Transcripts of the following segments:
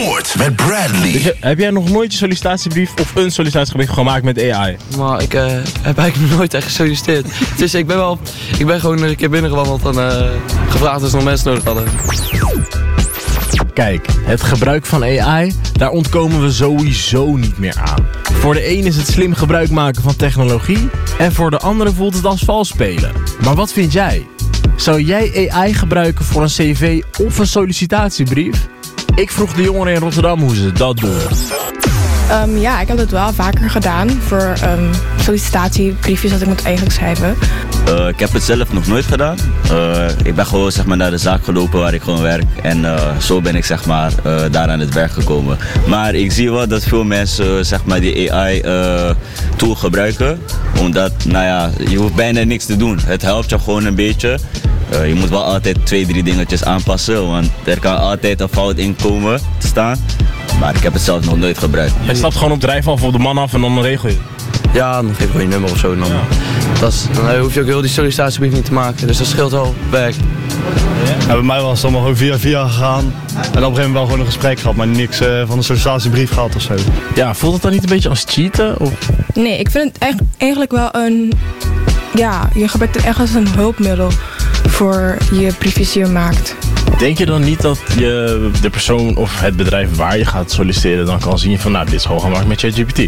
Sport met Bradley. Dus heb jij nog nooit je sollicitatiebrief of een sollicitatiebrief gemaakt met AI? Maar ik heb eigenlijk nooit echt gesolliciteerd. Dus ik ben gewoon een keer binnengewandeld en gevraagd of ze nog mensen nodig hadden. Kijk, het gebruik van AI, daar ontkomen we sowieso niet meer aan. Voor de een is het slim gebruik maken van technologie en voor de andere voelt het als vals spelen. Maar wat vind jij? Zou jij AI gebruiken voor een cv of een sollicitatiebrief? Ik vroeg de jongeren in Rotterdam hoe ze dat doen. Ja, ik heb dat wel vaker gedaan voor sollicitatiebriefjes dat ik moet eigenlijk schrijven. Ik heb het zelf nog nooit gedaan. Ik ben gewoon zeg maar, naar de zaak gelopen waar ik gewoon werk. En zo ben ik zeg maar, daar aan het werk gekomen. Maar ik zie wel dat veel mensen zeg maar, die AI-tool gebruiken. Omdat, nou ja, je hoeft bijna niks te doen. Het helpt je gewoon een beetje. Je moet wel altijd 2-3 dingetjes aanpassen. Want er kan altijd een fout in komen te staan. Maar ik heb het zelf nog nooit gebruikt. Je stapt gewoon op drijf af op de man af en dan regel je het. Ja, dan geef ik wel je nummer of zo. Dan dan hoef je ook heel die sollicitatiebrief niet te maken. Dus dat scheelt wel werk. Ja, bij mij was het allemaal gewoon via gegaan. En op een gegeven moment wel gewoon een gesprek gehad, maar niks van een sollicitatiebrief gehad of zo. Ja, voelt het dan niet een beetje als cheaten? Of? Nee, ik vind het eigenlijk wel een... Ja, je gebruikt het echt als een hulpmiddel voor je briefjes die je maakt. Denk je dan niet dat je de persoon of het bedrijf waar je gaat solliciteren dan kan zien van nou, dit is gewoon gemaakt met ChatGPT?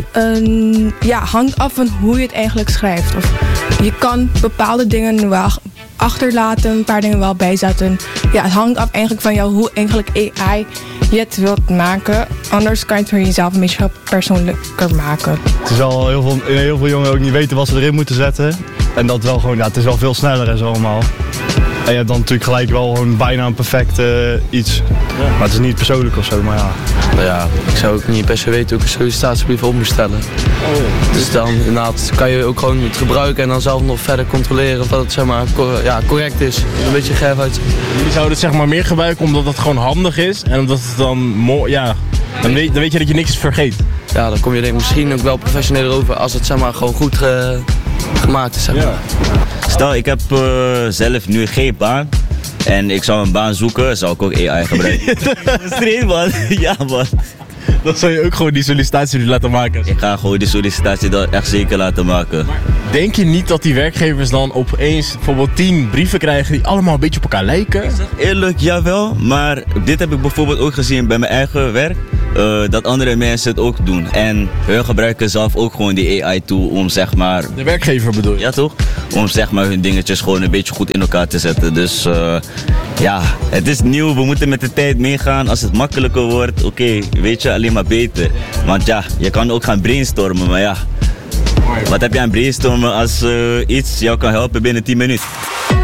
Ja, hangt af van hoe je het eigenlijk schrijft. Of je kan bepaalde dingen wel achterlaten, een paar dingen wel bijzetten. Ja, het hangt af eigenlijk van jou hoe eigenlijk AI je het wilt maken. Anders kan je het voor jezelf een beetje persoonlijker maken. Het is al heel veel jongeren ook niet weten wat ze erin moeten zetten. En dat wel gewoon, ja, het is wel veel sneller en zo allemaal. En je hebt dan natuurlijk gelijk wel gewoon bijna een perfect iets. Ja. Maar het is niet persoonlijk of zo, maar ja. Nou ja, ik zou ook niet per se weten hoe ik een sollicitatiebrief op moet stellen. Dus dan inderdaad kan je ook gewoon het gebruiken en dan zelf nog verder controleren of dat het zeg maar correct is. Een beetje geef uit. Jullie zouden het zeg maar meer gebruiken omdat het gewoon handig is en omdat het dan dan weet je dat je niks vergeet. Ja, dan kom je denk ik misschien ook wel professioneler over als het zeg maar gewoon goed gemaakt is. Zeg maar. Ja. Stel, ik heb zelf nu geen baan en ik zou een baan zoeken, zou ik ook AI gebruiken. Stream man, ja man. Dan zou je ook gewoon die sollicitatie laten maken. Ik ga gewoon die sollicitatie dan echt zeker laten maken. Denk je niet dat die werkgevers dan opeens bijvoorbeeld 10 brieven krijgen die allemaal een beetje op elkaar lijken? Eerlijk, jawel, maar dit heb ik bijvoorbeeld ook gezien bij mijn eigen werk. Dat andere mensen het ook doen. En hun gebruiken zelf ook gewoon die AI-tool om zeg maar... De werkgever bedoel je? Ja toch? Om zeg maar hun dingetjes gewoon een beetje goed in elkaar te zetten. Dus ja, het is nieuw, we moeten met de tijd meegaan. Als het makkelijker wordt, oké, weet je, alleen maar beter. Want ja, je kan ook gaan brainstormen, maar ja. Wat heb je aan brainstormen als iets jou kan helpen binnen 10 minuten?